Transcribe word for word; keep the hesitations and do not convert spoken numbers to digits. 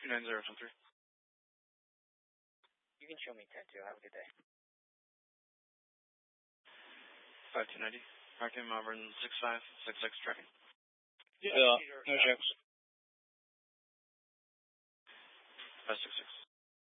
two nine zero one three. You can show me ten two. Have a good day. five two ninety. Markham, Auburn, six five six six, tracking. Yeah, no checks. five six six.